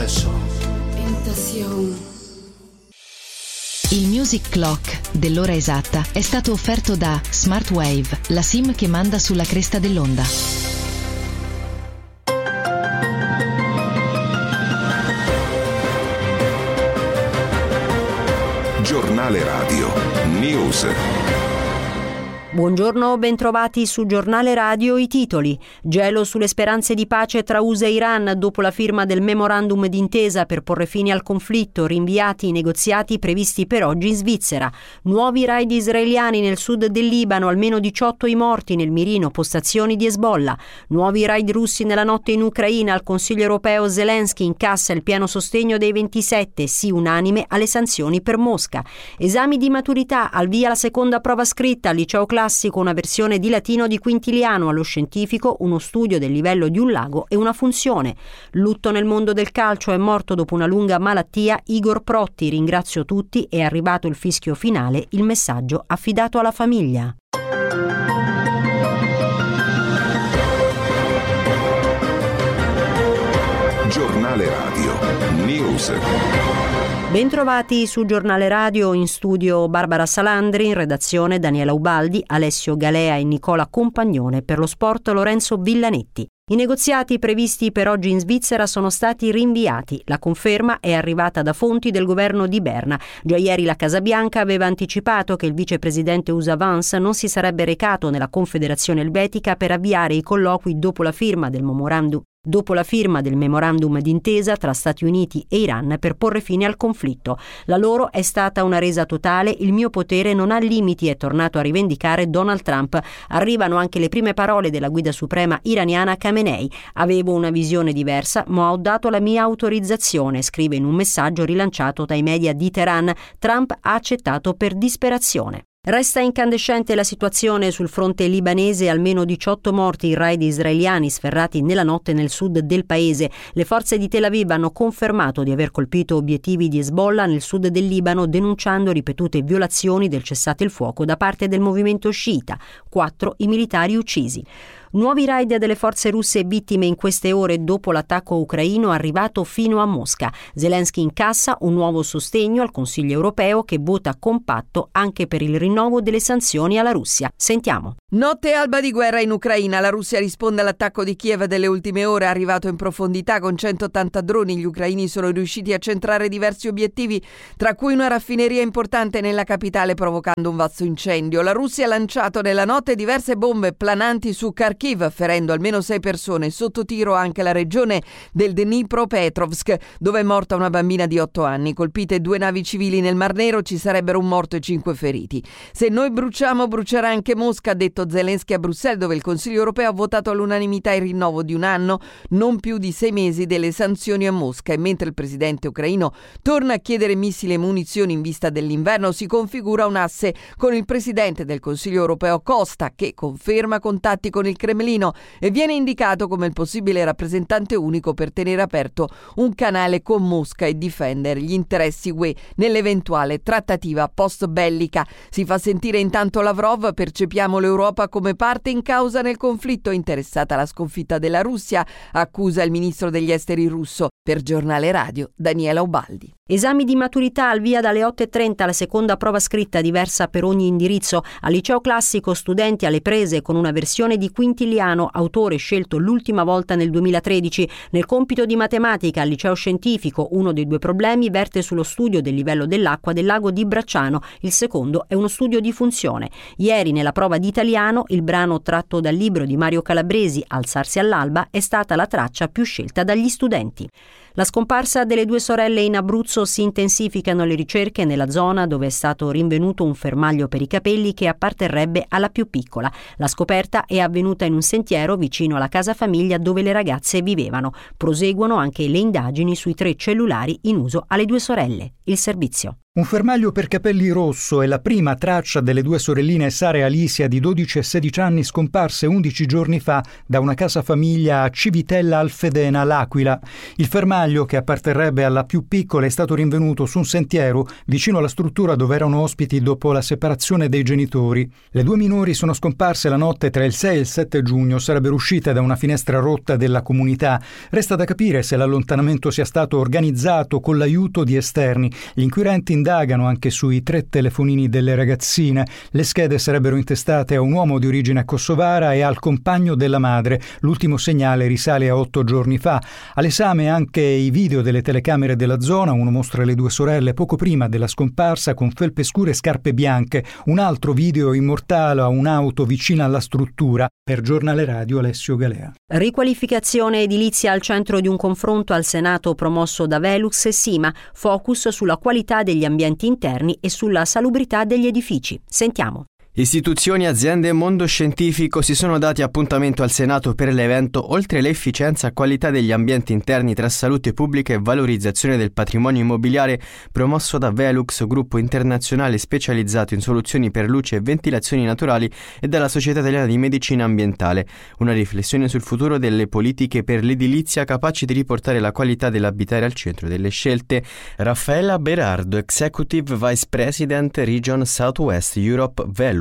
impresión. Il Music Clock dell'ora esatta è stato offerto da Smartwave, la SIM che manda sulla cresta dell'onda. Giornale Radio News. Buongiorno, bentrovati su Giornale Radio. I titoli: gelo sulle speranze di pace tra USA e Iran dopo la firma del memorandum d'intesa per porre fine al conflitto, rinviati i negoziati previsti per oggi in Svizzera. Nuovi raid israeliani nel sud del Libano, almeno 18 i morti nel mirino postazioni di Hezbollah. Nuovi raid russi nella notte in Ucraina, al Consiglio europeo Zelensky incassa il pieno sostegno dei 27, sì unanime alle sanzioni per Mosca. Esami di maturità, al via la seconda prova scritta al liceo classico, una versione di latino di Quintiliano, allo scientifico uno studio del livello di un lago e una funzione. Lutto nel mondo del calcio, è morto dopo una lunga malattia Igor Protti, ringrazio tutti, è arrivato il fischio finale, il messaggio affidato alla famiglia. Giornale Radio News. Bentrovati su Giornale Radio, in studio Barbara Salandri, in redazione Daniela Ubaldi, Alessio Galea e Nicola Compagnone, per lo sport Lorenzo Villanetti. I negoziati previsti per oggi in Svizzera sono stati rinviati. La conferma è arrivata da fonti del governo di Berna. Già ieri la Casa Bianca aveva anticipato che il vicepresidente USA Vance non si sarebbe recato nella Confederazione Elvetica per avviare i colloqui dopo la firma del memorandum d'intesa tra Stati Uniti e Iran per porre fine al conflitto. La loro è stata una resa totale, il mio potere non ha limiti, è tornato a rivendicare Donald Trump. Arrivano anche le prime parole della guida suprema iraniana Khamenei. Avevo una visione diversa, ma ho dato la mia autorizzazione, scrive in un messaggio rilanciato dai media di Teheran. Trump ha accettato per disperazione. Resta incandescente la situazione sul fronte libanese, almeno 18 morti in raid israeliani sferrati nella notte nel sud del paese. Le forze di Tel Aviv hanno confermato di aver colpito obiettivi di Hezbollah nel sud del Libano, denunciando ripetute violazioni del cessate il fuoco da parte del movimento sciita. 4 i militari uccisi. Nuovi raid delle forze russe, vittime in queste ore dopo l'attacco ucraino arrivato fino a Mosca. Zelensky incassa un nuovo sostegno al Consiglio europeo che vota compatto anche per il rinnovo delle sanzioni alla Russia. Sentiamo. Notte alba di guerra in Ucraina. La Russia risponde all'attacco di Kiev delle ultime ore, arrivato in profondità con 180 droni. Gli ucraini sono riusciti a centrare diversi obiettivi, tra cui una raffineria importante nella capitale, provocando un vasto incendio. La Russia ha lanciato nella notte diverse bombe plananti su Kharkiv, ferendo almeno 6 persone. Sotto tiro anche la regione del Dnipropetrovsk, dove è morta una bambina di 8 anni. Colpite 2 navi civili nel Mar Nero, ci sarebbero un morto e 5 feriti. Se noi bruciamo, brucerà anche Mosca, ha detto Zelensky a Bruxelles, dove il Consiglio europeo ha votato all'unanimità il rinnovo di un anno, non più di 6 mesi, delle sanzioni a Mosca. E mentre il presidente ucraino torna a chiedere missili e munizioni in vista dell'inverno, si configura un asse con il presidente del Consiglio europeo Costa, che conferma contatti con il Cremlino e viene indicato come il possibile rappresentante unico per tenere aperto un canale con Mosca e difendere gli interessi UE nell'eventuale trattativa post-bellica. Si fa sentire intanto Lavrov: percepiamo l'Europa come parte in causa nel conflitto, interessata alla sconfitta della Russia, accusa il ministro degli esteri russo. Per Giornale Radio, Daniela Ubaldi. Esami di maturità, al via dalle 8:30 la seconda prova scritta diversa per ogni indirizzo. Al liceo classico studenti alle prese con una versione di Quintiliano, autore scelto l'ultima volta nel 2013. Nel compito di matematica al liceo scientifico, uno dei 2 problemi verte sullo studio del livello dell'acqua del lago di Bracciano, il secondo è uno studio di funzione. Ieri nella prova di italiano, il brano tratto dal libro di Mario Calabresi, Alzarsi all'alba, è stata la traccia più scelta dagli studenti. La scomparsa delle 2 sorelle in Abruzzo, si intensificano le ricerche nella zona dove è stato rinvenuto un fermaglio per i capelli che apparterrebbe alla più piccola. La scoperta è avvenuta in un sentiero vicino alla casa famiglia dove le ragazze vivevano. Proseguono anche le indagini sui 3 cellulari in uso alle 2 sorelle. Il servizio. Un fermaglio per capelli rosso è la prima traccia delle due sorelline Sara e Alicia di 12 e 16 anni scomparse 11 giorni fa da una casa famiglia a Civitella Alfedena, L'Aquila. Il fermaglio, che apparterrebbe alla più piccola, è stato rinvenuto su un sentiero vicino alla struttura dove erano ospiti dopo la separazione dei genitori. Le due minori sono scomparse la notte tra il 6 e il 7 giugno, sarebbero uscite da una finestra rotta della comunità. Resta da capire se l'allontanamento sia stato organizzato con l'aiuto di esterni. Gli inquirenti indagano anche sui 3 telefonini delle ragazzine. Le schede sarebbero intestate a un uomo di origine kosovara e al compagno della madre. L'ultimo segnale risale a 8 giorni fa. All'esame anche i video delle telecamere della zona. Uno mostra le due sorelle poco prima della scomparsa con felpe scure e scarpe bianche. Un altro video immortala un'auto vicina alla struttura. Per Giornale Radio, Alessio Galea. Riqualificazione edilizia al centro di un confronto al Senato promosso da Velux e Sima. Focus sulla qualità degli ambienti interni e sulla salubrità degli edifici. Sentiamo. Istituzioni, aziende e mondo scientifico si sono dati appuntamento al Senato per l'evento Oltre l'efficienza e qualità degli ambienti interni tra salute pubblica e valorizzazione del patrimonio immobiliare, promosso da Velux, gruppo internazionale specializzato in soluzioni per luce e ventilazioni naturali, e dalla Società Italiana di Medicina Ambientale. Una riflessione sul futuro delle politiche per l'edilizia capaci di riportare la qualità dell'abitare al centro delle scelte. Raffaella Berardo, Executive Vice President Region Southwest Europe, Velux.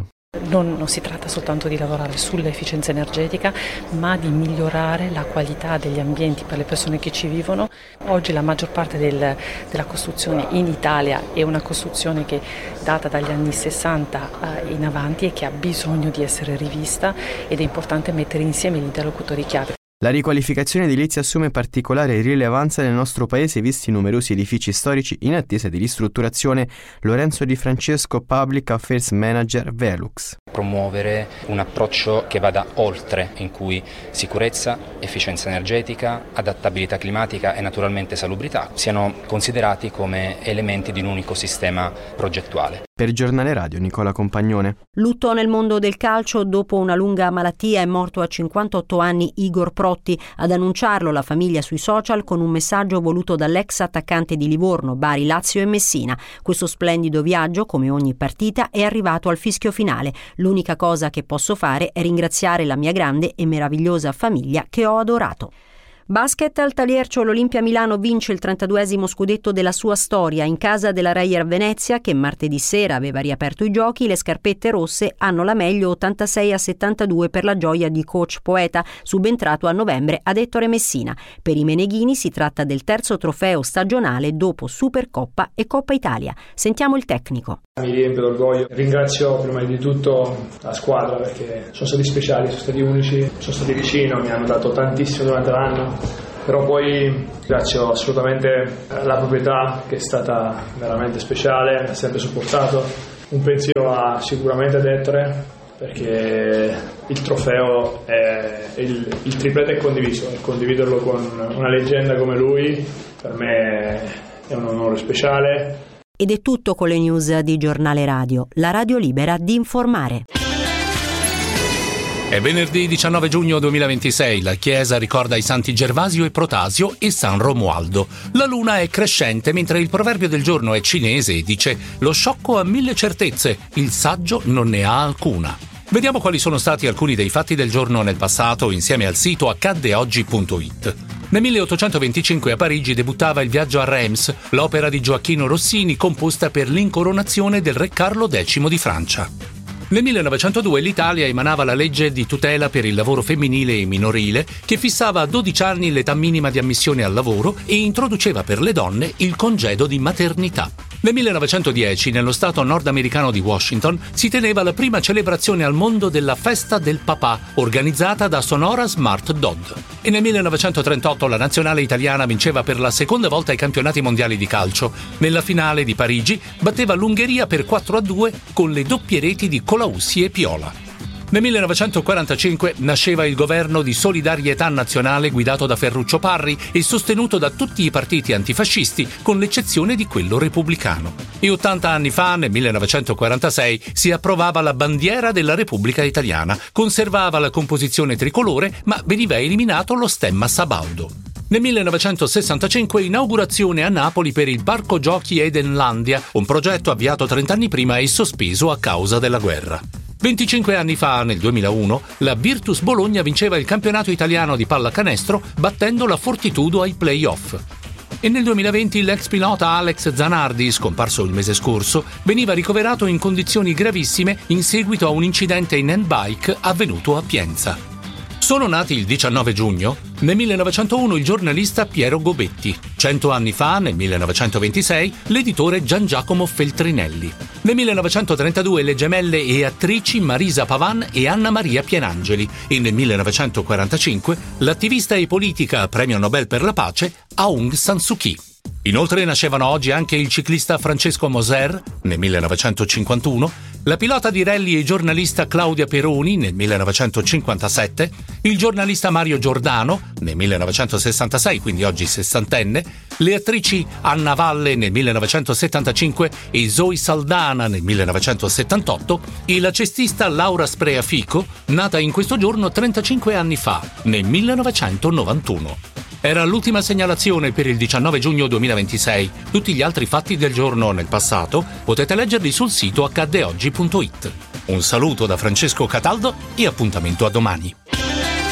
Non si tratta soltanto di lavorare sull'efficienza energetica, ma di migliorare la qualità degli ambienti per le persone che ci vivono. Oggi la maggior parte della costruzione in Italia è una costruzione che data dagli anni 60 in avanti e che ha bisogno di essere rivista, ed è importante mettere insieme gli interlocutori chiave. La riqualificazione edilizia assume particolare rilevanza nel nostro paese, visti numerosi edifici storici in attesa di ristrutturazione. Lorenzo Di Francesco, Public Affairs Manager, Velux. Promuovere un approccio che vada oltre, in cui sicurezza, efficienza energetica, adattabilità climatica e naturalmente salubrità siano considerati come elementi di un unico sistema progettuale. Per Giornale Radio, Nicola Compagnone. Lutto nel mondo del calcio. Dopo una lunga malattia è morto a 58 anni Igor Protti. Ad annunciarlo la famiglia sui social con un messaggio voluto dall'ex attaccante di Livorno, Bari, Lazio e Messina. Questo splendido viaggio, come ogni partita, è arrivato al fischio finale. L'unica cosa che posso fare è ringraziare la mia grande e meravigliosa famiglia che ho adorato. Basket al Taliercio, l'Olimpia Milano vince il 32esimo scudetto della sua storia. In casa della Reyer Venezia, che martedì sera aveva riaperto i giochi, le scarpette rosse hanno la meglio 86-72 per la gioia di coach Poeta, subentrato a novembre ad Ettore Messina. Per i meneghini si tratta del terzo trofeo stagionale dopo Supercoppa e Coppa Italia. Sentiamo il tecnico. Mi riempie d'orgoglio. Ringrazio prima di tutto la squadra, perché sono stati speciali, sono stati unici, sono stati vicino, mi hanno dato tantissimo durante l'anno. Però poi ringrazio assolutamente la proprietà, che è stata veramente speciale, mi ha sempre supportato. Un pensiero sicuramente ad Ettore, perché il trofeo il triplete è condiviso, e condividerlo con una leggenda come lui per me è un onore speciale. Ed è tutto con le news di Giornale Radio, la radio libera di informare. È venerdì 19 giugno 2026, la Chiesa ricorda i santi Gervasio e Protasio e San Romualdo. La luna è crescente, mentre il proverbio del giorno è cinese e dice: lo sciocco ha 1000 certezze, il saggio non ne ha alcuna. Vediamo quali sono stati alcuni dei fatti del giorno nel passato insieme al sito accaddeoggi.it. Nel 1825 a Parigi debuttava Il viaggio a Reims, l'opera di Gioacchino Rossini composta per l'incoronazione del re Carlo X di Francia. Nel 1902 l'Italia emanava la legge di tutela per il lavoro femminile e minorile, che fissava a 12 anni l'età minima di ammissione al lavoro e introduceva per le donne il congedo di maternità. Nel 1910, nello stato nordamericano di Washington, si teneva la prima celebrazione al mondo della Festa del Papà, organizzata da Sonora Smart Dodd. E nel 1938 la nazionale italiana vinceva per la seconda volta i campionati mondiali di calcio. Nella finale di Parigi batteva l'Ungheria per 4-2 con le doppie reti di Colaussi e Piola. Nel 1945 nasceva il governo di solidarietà nazionale guidato da Ferruccio Parri e sostenuto da tutti i partiti antifascisti, con l'eccezione di quello repubblicano. E 80 anni fa, nel 1946, si approvava la bandiera della Repubblica Italiana. Conservava la composizione tricolore, ma veniva eliminato lo stemma sabaldo. Nel 1965 inaugurazione a Napoli per il Parco Giochi Edenlandia, un progetto avviato 30 anni prima e sospeso a causa della guerra. 25 anni fa, nel 2001, la Virtus Bologna vinceva il campionato italiano di pallacanestro battendo la Fortitudo ai play-off. E nel 2020 l'ex pilota Alex Zanardi, scomparso il mese scorso, veniva ricoverato in condizioni gravissime in seguito a un incidente in handbike avvenuto a Pienza. Sono nati il 19 giugno, nel 1901 il giornalista Piero Gobetti, 100 anni fa, nel 1926, l'editore Gian Giacomo Feltrinelli. Nel 1932 le gemelle e attrici Marisa Pavan e Anna Maria Pienangeli e nel 1945 l'attivista e politica premio Nobel per la pace Aung San Suu Kyi. Inoltre nascevano oggi anche il ciclista Francesco Moser, nel 1951, la pilota di rally e giornalista Claudia Peroni, nel 1957, il giornalista Mario Giordano, nel 1966, quindi oggi sessantenne, le attrici Anna Valle nel 1975 e Zoe Saldana nel 1978 e la cestista Laura Spreafico, nata in questo giorno 35 anni fa, nel 1991. Era l'ultima segnalazione per il 19 giugno 2026. Tutti gli altri fatti del giorno nel passato potete leggerli sul sito accaddeoggi.it. Un saluto da Francesco Cataldo e appuntamento a domani.